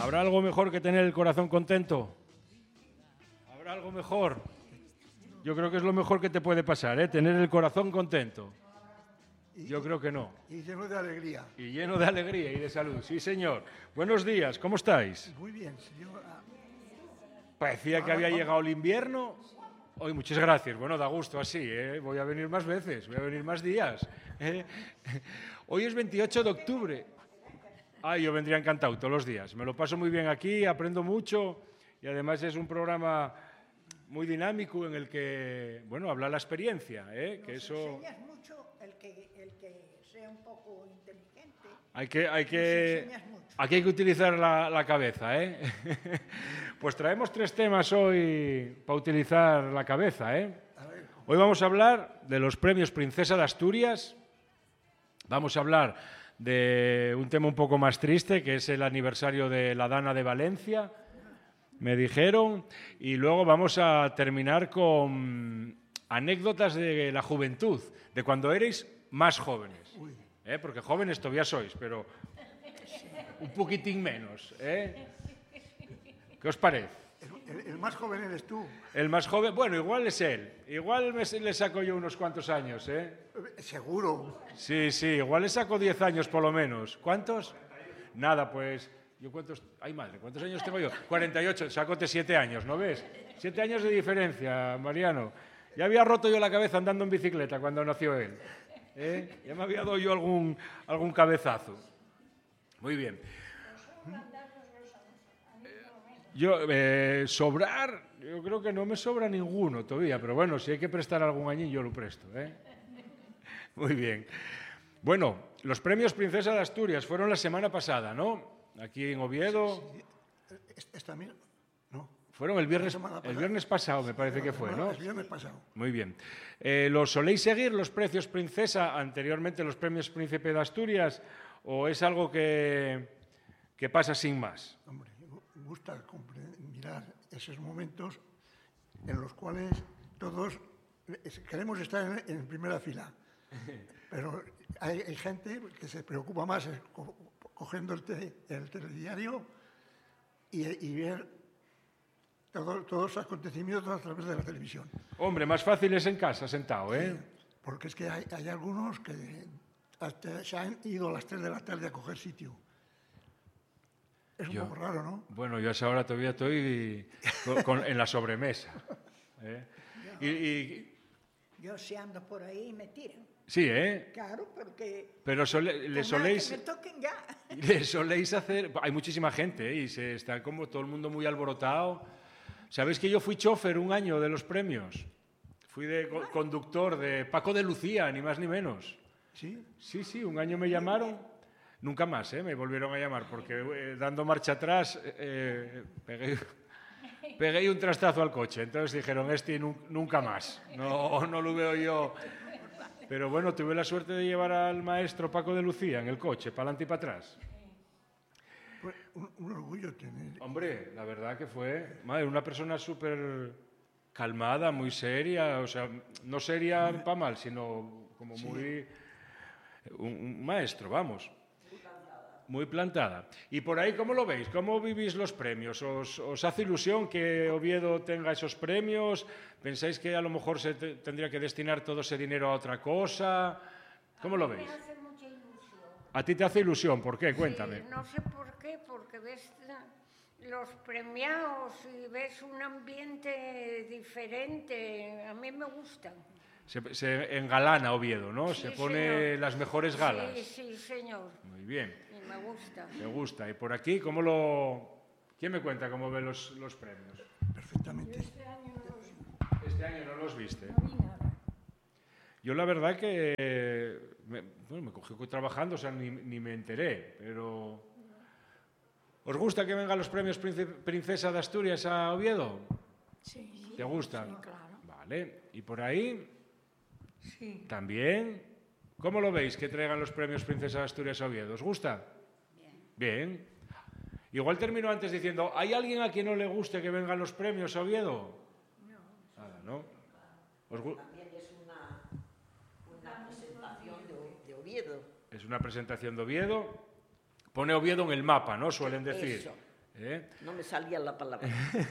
¿Habrá algo mejor que tener el corazón contento? ¿Habrá algo mejor? Yo creo que es lo mejor que te puede pasar, ¿eh? Tener el corazón contento. Yo creo que no. Y lleno de alegría. Y lleno de alegría y de salud. Sí, señor. Buenos días, ¿cómo estáis? Muy bien. Parecía que había llegado el invierno. Hoy, muchas gracias. Bueno, da gusto así, ¿eh? Voy a venir más veces, voy a venir más días. Hoy es 28 de octubre. Ay, yo vendría encantado todos los días. Me lo paso muy bien aquí, aprendo mucho y además es un programa muy dinámico en el que, bueno, habla la experiencia, ¿eh? Que eso... enseñas mucho el que sea un poco inteligente. Aquí hay que utilizar la cabeza, ¿eh? Pues traemos 3 temas hoy para utilizar la cabeza, ¿eh? Hoy vamos a hablar de los premios Princesa de Asturias. Vamos a hablar de un tema un poco más triste, que es el aniversario de la Dana de Valencia, me dijeron, y luego vamos a terminar con anécdotas de la juventud, de cuando erais más jóvenes, porque jóvenes todavía sois, pero un poquitín menos, ¿eh? ¿Qué os parece? El más joven eres tú. El más joven, bueno, igual es él. Igual le saco yo unos cuantos años, ¿eh? Seguro. Sí, igual le saco 10 años por lo menos. ¿Cuántos? Nada, pues... ¿Yo cuántos? Ay, madre, ¿cuántos años tengo yo? 48, sácote 7 años, ¿no ves? 7 años de diferencia, Mariano. Ya había roto yo la cabeza andando en bicicleta cuando nació él. ¿Eh? Ya me había dado yo algún cabezazo. Muy bien. Sobrar, yo creo que no me sobra ninguno todavía, pero bueno, si hay que prestar algún añín, yo lo presto, ¿eh? Muy bien. Bueno, los premios Princesa de Asturias fueron la semana pasada, ¿no? Aquí en Oviedo. No. Fueron el viernes pasado, me parece que fue, ¿no? El viernes pasado. Muy bien. ¿Los soléis seguir los precios Princesa, anteriormente los premios Príncipe de Asturias, o es algo que pasa sin más? Hombre, me gusta mirar esos momentos en los cuales todos queremos estar en primera fila, pero hay gente que se preocupa más cogiendo el telediario y ver todos los acontecimientos a través de la televisión. Hombre, más fácil es en casa, sentado, ¿eh? Sí, porque es que hay algunos que hasta se han ido a las 3 de la tarde a coger sitio. Es un poco raro, ¿no? Bueno, yo a esa hora todavía estoy en la sobremesa. ¿Eh? Yo si ando por ahí me tiran. Sí, ¿eh? Claro, porque... Pero le soléis... Que me toquen ya. Le soléis hacer... Hay muchísima gente, ¿eh? Y está como todo el mundo muy alborotado. ¿Sabéis que yo fui chofer un año de los premios? Fui de conductor de Paco de Lucía, ni más ni menos. ¿Sí? Sí, un año me llamaron. Nunca más, me volvieron a llamar, porque dando marcha atrás pegué un trastazo al coche. Entonces dijeron, nunca más. No lo veo yo. Pero bueno, tuve la suerte de llevar al maestro Paco de Lucía en el coche, para adelante y para atrás. Pues un orgullo tener... Hombre, la verdad que fue... Madre, una persona súper calmada, muy seria, o sea, no seria para mal, sino como muy... Un maestro, vamos. Muy plantada. ¿Y por ahí cómo lo veis? ¿Cómo vivís los premios? ¿Os hace ilusión que Oviedo tenga esos premios? ¿Pensáis que a lo mejor se tendría que destinar todo ese dinero a otra cosa? ¿Cómo lo veis? Me hace mucha ilusión. ¿A ti te hace ilusión? ¿Por qué? Cuéntame. Sí, no sé por qué, porque ves los premiados y ves un ambiente diferente. A mí me gustan. Se engalana Oviedo, ¿no? Sí, se pone señor. las mejores galas. Sí, señor. Muy bien. Y me gusta. Me gusta. ¿Y por aquí cómo lo...? ¿Quién me cuenta cómo ve los premios? Perfectamente. Este año no los vi. Este año no los viste. No vi nada. Yo la verdad que me cogí trabajando, o sea, ni me enteré, pero... ¿Os gusta que vengan los premios Princesa de Asturias a Oviedo? Sí. ¿Te gustan? Sí, claro. Vale. ¿Y por ahí? Sí. ¿También? ¿Cómo lo veis que traigan los premios Princesa de Asturias a Oviedo? ¿Os gusta? Bien. Igual termino antes diciendo, ¿hay alguien a quien no le guste que vengan los premios a Oviedo? No. Nada, ¿no? También es una presentación de Oviedo. Es una presentación de Oviedo. Pone Oviedo en el mapa, ¿no? Suelen decir. Eso. No me salía la palabra.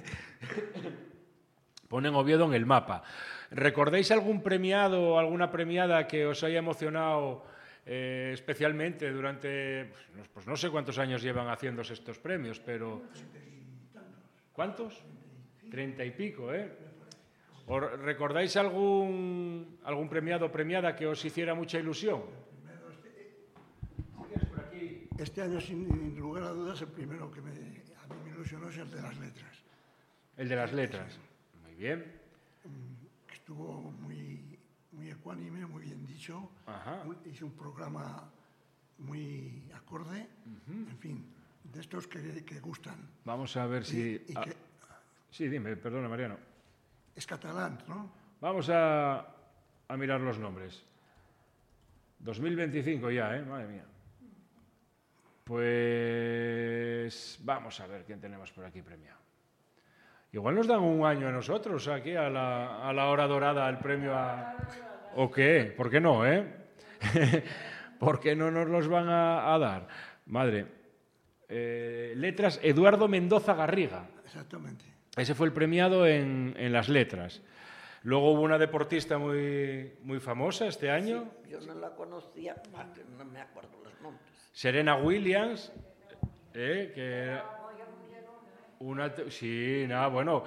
Ponen Oviedo en el mapa. ¿Recordáis algún premiado o alguna premiada que os haya emocionado especialmente durante, pues no sé cuántos años llevan haciéndose estos premios, pero... ¿Cuántos? 30 y pico, ¿eh? ¿Recordáis algún premiado o premiada que os hiciera mucha ilusión? Este año, sin lugar a dudas, el primero que a mí me ilusionó es el de las letras. El de las letras. Muy bien. Estuvo muy ecuánime, muy bien dicho. Ajá. Hizo un programa muy acorde. En fin, de estos que gustan. Vamos a ver si... Sí, dime, perdona, Mariano. Es catalán, ¿no? Vamos a mirar los nombres. 2025 ya, ¿eh? Madre mía. Pues vamos a ver quién tenemos por aquí premiado. Igual nos dan un año a nosotros, aquí a la hora dorada, el premio a... ¿O qué? ¿Por qué no, eh? ¿Por qué no nos los van a dar? Madre. Letras, Eduardo Mendoza Garriga. Exactamente. Ese fue el premiado en las letras. Luego hubo una deportista muy famosa este año. Sí, yo no la conocía, no me acuerdo los nombres. Serena Williams, que era una... Sí, nada, bueno,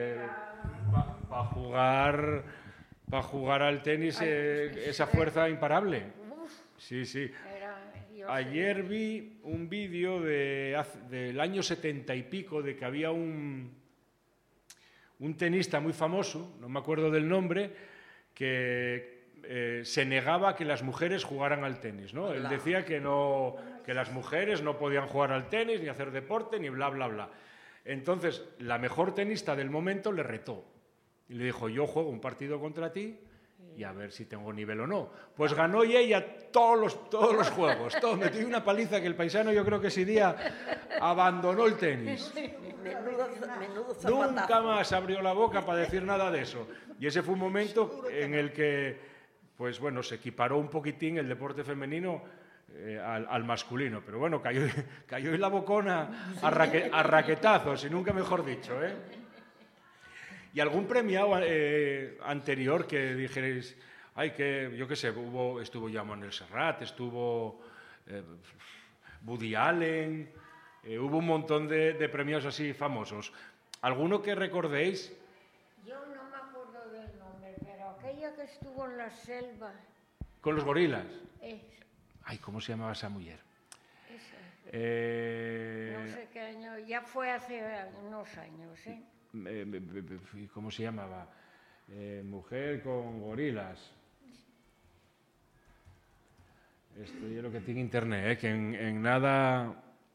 para jugar al tenis esa fuerza imparable. Sí, sí. Ayer vi un vídeo del año 70 y pico de que había un tenista muy famoso, no me acuerdo del nombre, que se negaba a que las mujeres jugaran al tenis, ¿no? Él decía que las mujeres no podían jugar al tenis, ni hacer deporte, ni bla, bla, bla. Entonces, la mejor tenista del momento le retó. Y le dijo, yo juego un partido contra ti y a ver si tengo nivel o no. Pues ganó y ella todos los juegos. Me dio una paliza que el paisano, yo creo que ese día abandonó el tenis. Menudo zapatazo. Nunca más abrió la boca para decir nada de eso. Y ese fue un momento en el que, pues bueno, se equiparó un poquitín el deporte femenino al masculino. Pero bueno, cayó en la bocona a raquetazos, y nunca mejor dicho, ¿eh? ¿Y algún premiado anterior que dijerais, ay, que yo qué sé, estuvo ya Manuel Serrat, estuvo Woody Allen, hubo un montón de premios así famosos? ¿Alguno que recordéis? Yo no me acuerdo del nombre, pero aquella que estuvo en la selva. ¿Con los gorilas? Ay, ¿cómo se llamaba esa mujer? No sé qué año, ya fue hace unos años, ¿eh? ¿Cómo se llamaba? Mujer con gorilas. Esto yo lo que tiene internet, que en nada...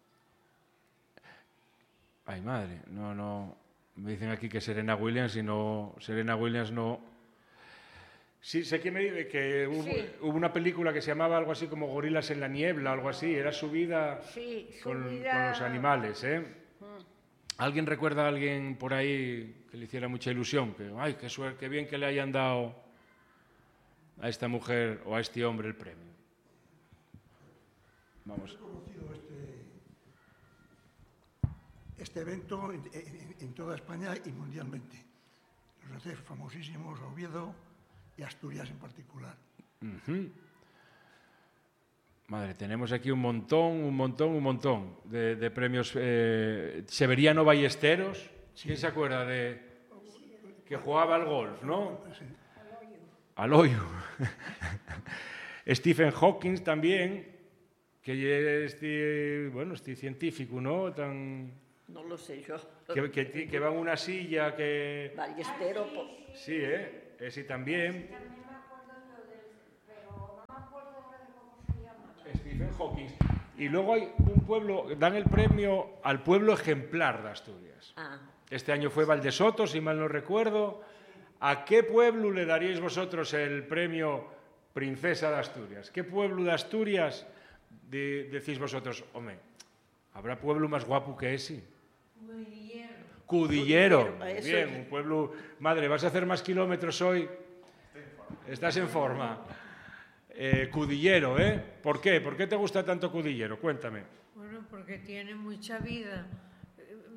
Ay, madre, no. Me dicen aquí que Serena Williams y no... Serena Williams no... Sí, sé que me dice que hubo una película que se llamaba algo así como Gorilas en la niebla, algo así. Era su vida, con los animales, ¿eh? ¿Alguien recuerda a alguien por ahí que le hiciera mucha ilusión? Que, ay, qué suerte, qué bien que le hayan dado a esta mujer o a este hombre el premio. Vamos. He conocido este evento en toda España y mundialmente. Los hace famosísimos Oviedo y Asturias en particular. Madre, tenemos aquí un montón de premios. Severiano Ballesteros, sí. ¿Quién se acuerda de que jugaba al golf, no? Sí. Al hoyo. Stephen Hawking también, que es este científico, ¿no? No lo sé yo. Que va en una silla que... Ballestero. Sí, ese también. Stephen Hawking. Y luego hay un pueblo, dan el premio al pueblo ejemplar de Asturias. Este año fue Valdesoto, si mal no recuerdo. ¿A qué pueblo le daríais vosotros el premio Princesa de Asturias? ¿Qué pueblo de Asturias decís vosotros? Hombre, ¿habrá pueblo más guapo que ese? Cudillero. Muy bien, un pueblo... Madre, ¿vas a hacer más kilómetros hoy? ¿Estás en forma? Cudillero, ¿eh? ¿Por qué? ¿Por qué te gusta tanto Cudillero? Cuéntame. Bueno, porque tiene mucha vida.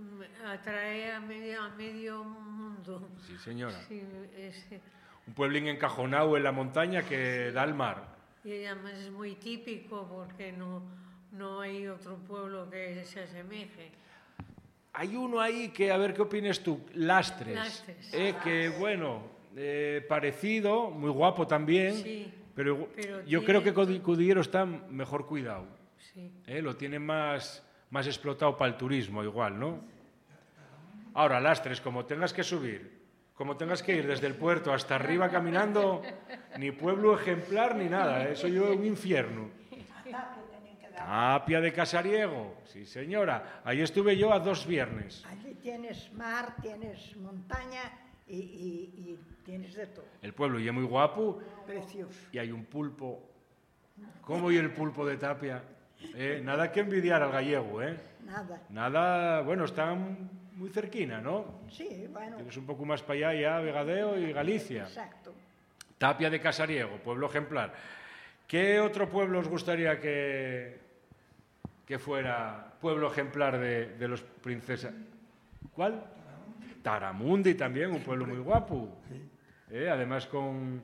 atrae a medio mundo. Sí, señora. Sí, Un pueblín encajonado en la montaña que da al mar. y además es muy típico porque no hay otro pueblo que se asemeje. Hay uno ahí que, a ver qué opinas tú, Lastres. Lastres. Que bueno, parecido, muy guapo también, Sí, pero yo tiene- creo que Cudillero está mejor cuidado. sí. Lo tienen más explotado para el turismo igual, ¿no? Ahora, Lastres, como tengas que subir, como tengas que ir desde el puerto hasta arriba caminando, ni pueblo ejemplar ni nada, eso yo un infierno. Tapia de Casariego, sí señora, ahí estuve yo a 2 viernes. Allí tienes mar, tienes montaña y tienes de todo. El pueblo y es muy guapo Precioso. y hay un pulpo. ¿Cómo y el pulpo de Tapia? Nada que envidiar al gallego, ¿eh? Nada. Nada, bueno, están muy cerquina, ¿no? Sí, bueno. Tienes un poco más para allá ya, Vegadeo y Galicia. Exacto. Tapia de Casariego, pueblo ejemplar. ¿Qué otro pueblo os gustaría que fuera pueblo ejemplar de los princesas? ¿Cuál? Taramundi también, un pueblo muy guapo. Además con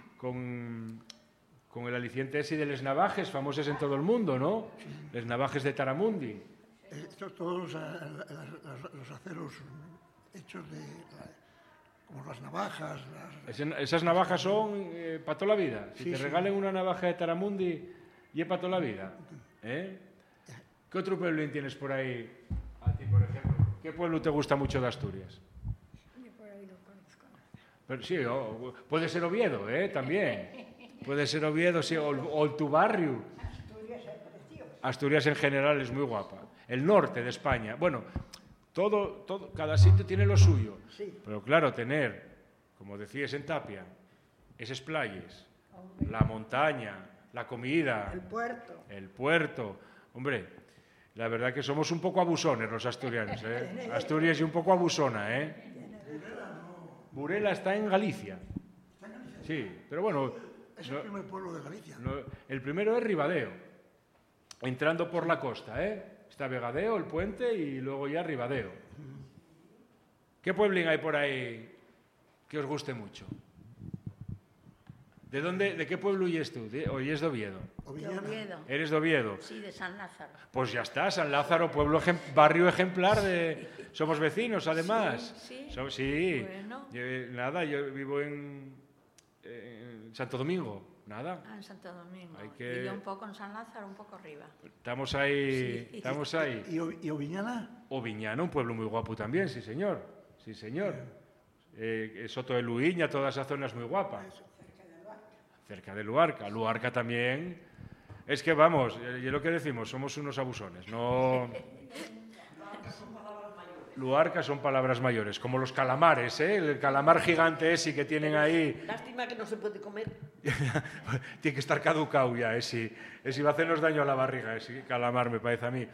el aliciente ese de les navajes, famosos en todo el mundo, ¿no? Les navajes de Taramundi. Todos los aceros hechos como las navajas. Esas navajas son para toda la vida. Si Sí, te sí. regalen una navaja de Taramundi, y es para toda la vida. ¿Qué otro pueblo tienes por ahí? A ti, por ejemplo. ¿Qué pueblo te gusta mucho de Asturias? Pero sí, puede ser Oviedo, también. Puede ser Oviedo, sí, o tu barrio. Asturias en general es muy guapa. El norte de España. Bueno, todo, cada sitio tiene lo suyo. Sí. Pero claro, tener, como decías en Tapia, esas playas, la montaña, la comida, el puerto. Hombre, la verdad que somos un poco abusones los asturianos, ¿eh? Asturias y un poco abusona, ¿eh? Burela está en Galicia. Sí, pero bueno... Es el primer pueblo de Galicia. El primero es Ribadeo, entrando por la costa, Está Vegadeo, el puente, y luego ya Ribadeo. ¿Qué pueblín hay por ahí que os guste mucho? ¿De qué pueblo huyes tú? ¿Oyes de Oviedo? De Oviedo. ¿Eres de Oviedo? Sí, de San Lázaro. Pues ya está, San Lázaro, barrio ejemplar de... Somos vecinos, además. Sí. Sí. Bueno. Nada, yo vivo en Santo Domingo. Nada. En Santo Domingo. Hay que- Y yo un poco en San Lázaro, un poco arriba. Estamos ahí. Sí. Estamos ahí. ¿Y Oviñana? Oviñana, un pueblo muy guapo también, sí señor. Sí señor. Soto de Luiña, toda esa zona es muy guapa. Cerca de Luarca. Luarca también. Es que vamos, y lo que decimos, somos unos abusones. No. Luarca son palabras mayores, como los calamares, el calamar gigante ese que tienen ahí. Lástima que no se puede comer. Tiene que estar caducado ya, ese va a hacernos daño a la barriga, ese calamar, me parece a mí.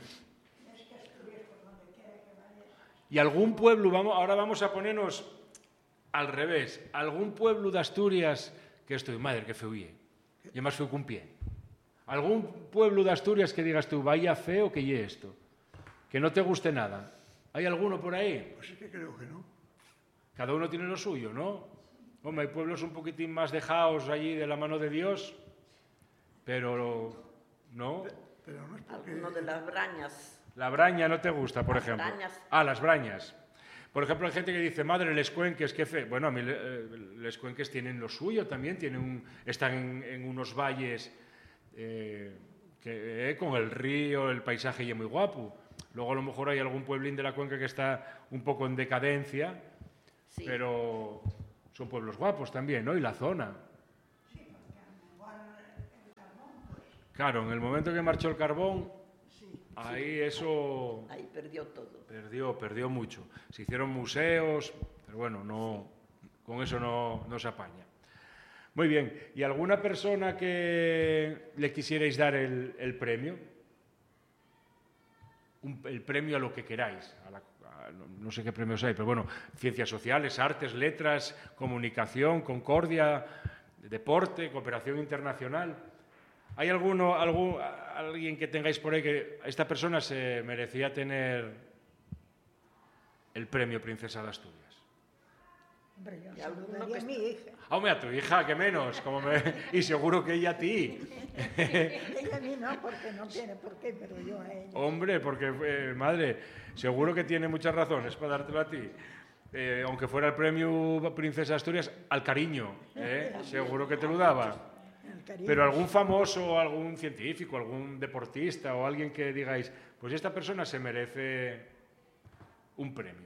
Y algún pueblo, ahora vamos a ponernos al revés, algún pueblo de Asturias que estoy, madre, que feo ye, y más feo que un pie. Algún pueblo de Asturias que digas tú, vaya feo que ye esto, que no te guste nada. ¿Hay alguno por ahí? Pues es que creo que no. Cada uno tiene lo suyo, ¿no? Hombre, hay pueblos un poquitín más dejados allí de la mano de Dios, pero no. Pero no es porque... Alguno de las brañas. La braña no te gusta, por Las ejemplo. brañas. Ah, las brañas. Por ejemplo, hay gente que dice, madre, les cuenques, qué fe. Bueno, a mí les cuenques tienen lo suyo también, están en unos valles con el río, el paisaje y es muy guapo. Luego a lo mejor hay algún pueblín de la cuenca que está un poco en decadencia, Sí. pero son pueblos guapos también, ¿no? Y la zona. Claro, en el momento que marchó el carbón, ahí eso Ahí perdió todo. perdió mucho. Se hicieron museos, pero bueno, con eso no se apaña. Muy bien, ¿y alguna persona que le quisierais dar el premio? El premio a lo que queráis. No sé qué premios hay, pero bueno, ciencias sociales, artes, letras, comunicación, concordia, deporte, cooperación internacional. ¿Hay alguien que tengáis por ahí que esta persona se merecía tener el premio Princesa de Asturias? Hombre, yo Y alguno saludaría que a mi hija. Hombre, a tu hija, que menos. Y seguro que ella a ti. Ella a mí no, porque no tiene por qué, pero yo a ella. Hombre, porque, madre, seguro que tiene muchas razones para dártelo a ti. Aunque fuera el premio Princesa de Asturias, al cariño, seguro que te lo daba. El cariño. Pero algún famoso, algún científico, algún deportista o alguien que digáis, pues esta persona se merece un premio.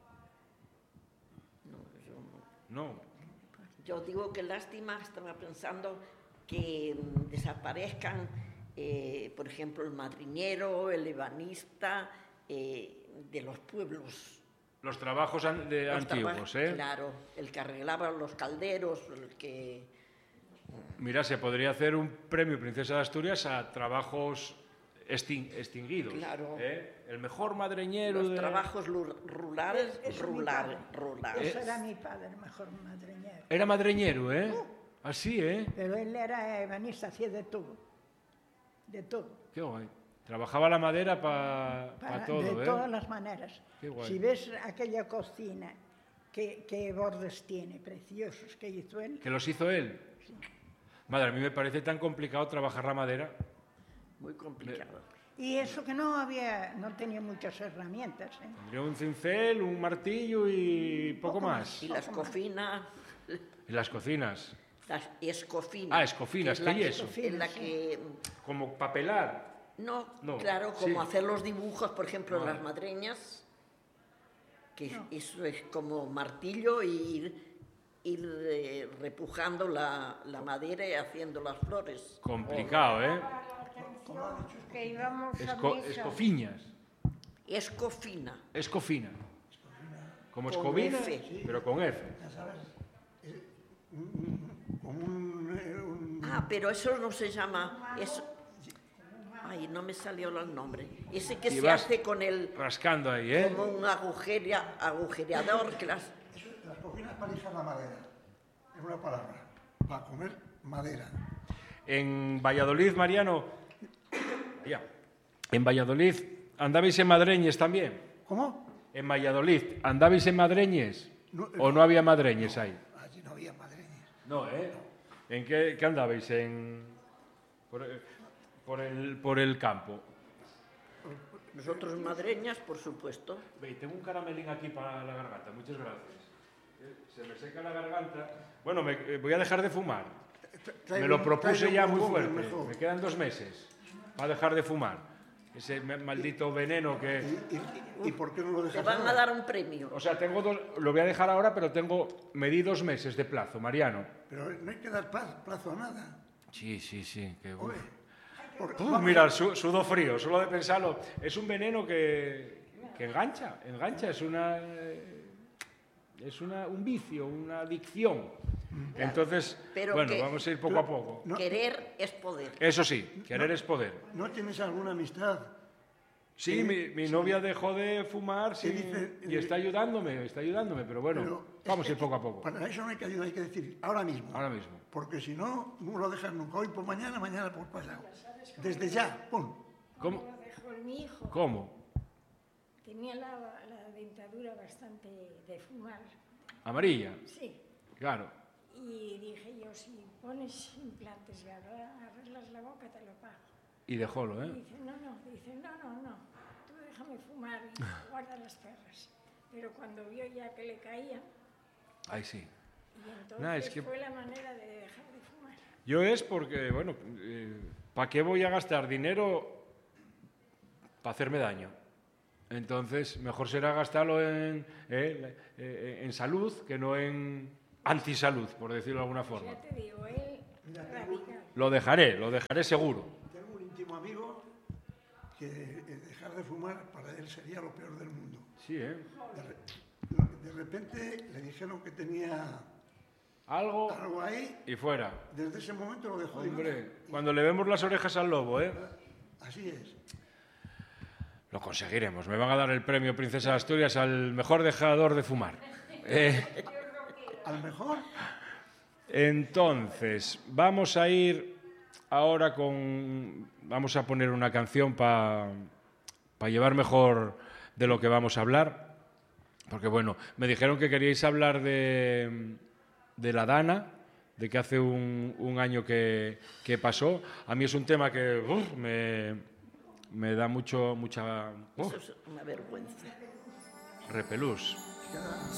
No. Yo digo que lástima, estaba pensando que desaparezcan, por ejemplo, el madriñero, el ebanista, de los pueblos. Los trabajos antiguos, Claro, el que arreglaba los calderos, el que... Mira, se podría hacer un premio Princesa de Asturias a trabajos extinguidos. Claro. El mejor madreñero Los trabajos rurales, Eso mi padre. rurales. Eso era mi padre, el mejor madriñero. Era madreñero, Así, Pero él era ebanista, hacía de todo. De todo. Qué guay. Trabajaba la madera para todo, De todas las maneras. Qué guay. Si ves aquella cocina, qué bordes tiene, preciosos, que hizo él. ¿Que los hizo él? Madre, a mí me parece tan complicado trabajar la madera. Muy complicado. Y eso que no tenía muchas herramientas. Tendría un cincel, un martillo y poco más. Y las cocinas, Y las cocinas. las escofinas. Ah, escofinas, que es ¿qué y eso? En la que... Como papelar. No, No, claro, como sí. hacer los dibujos, por ejemplo, en Vale. las madreñas, que eso es como martillo y ir repujando la madera y haciendo las flores. Complicado, ¿eh? Que íbamos a misa. Escofiñas. Escofina. Escofina. Como Con escobina, F. pero con F. Ya sabes, como un Pero eso no se llama... Ay, no me salió el nombre. Ese que Y se vas hace con el... rascando ahí, ¿eh? Como un agujereador que las... Las cocinas para lijar la madera. Es una palabra. Para comer madera. En Valladolid, Mariano, ya. En Valladolid, ¿andabais en madreñes también? ¿Cómo? En Valladolid, ¿andabais en madreñes? No, ¿O no había madreñes ahí? Allí no había madreñas. No, ¿eh? ¿En qué andabais? Por el campo. Nosotros madreñas, por supuesto. Ve, tengo un caramelín aquí para la garganta, muchas gracias. Se me seca la garganta. Bueno, voy a dejar de fumar. Me lo propuse ya muy fuerte. Me quedan 2 meses para dejar de fumar. Ese maldito veneno que... ¿Y por qué no lo Te dejas van a ahora? dar un premio. O sea, lo voy a dejar ahora, pero me di 2 meses de plazo, Mariano. Pero no hay que dar plazo a nada. Sí, que... Oye, Mira, sudo frío, solo de pensarlo. Es un veneno que engancha, es un vicio, una adicción. Entonces, Pero bueno, que- vamos a ir poco a poco. No. Querer es poder. Eso sí, querer es poder. ¿No tienes alguna amistad? Sí, mi novia dejó de fumar ¿Qué dice? y está ayudándome, pero bueno, Pero vamos a ir poco a poco. Para eso no hay que ayudar, hay que decir ahora mismo. Ahora mismo. Porque si no, no lo dejas nunca. Hoy por mañana, mañana por pasado. Desde ya, pum. ¿Cómo? Lo dejó mi hijo. ¿Cómo? Tenía la dentadura bastante de fumar. Amarilla, Sí. claro. Y dije yo, si pones implantes y arreglas la boca, te lo pago. Y dejólo, Y ¿eh? dice, no, tú déjame fumar y guarda las perras. Pero cuando vio ya que le caía, Ahí sí. y entonces Nah, es que- fue la manera de dejar de fumar. Yo es porque, bueno, ¿para qué voy a gastar dinero para hacerme daño? Entonces, mejor será gastarlo en salud que no en antisalud, por decirlo de alguna forma. Ya te digo, él radical. Lo dejaré seguro. Tengo un íntimo amigo que dejar de fumar para él sería lo peor del mundo. Sí, ¿eh? De repente le dijeron que tenía Algo algo ahí. y fuera. Desde ese momento lo dejó de Hombre, cuando le vemos las orejas al lobo, ¿eh? Así es. Lo conseguiremos. Me van a dar el premio Princesa de Asturias al mejor dejador de fumar. Al mejor, Entonces, vamos a ir ahora vamos a poner una canción para llevar mejor de lo que vamos a hablar. Porque bueno, me dijeron que queríais hablar de la Dana, de que hace un año que pasó. A mí es un tema que me da mucha Eso es una vergüenza. repelús.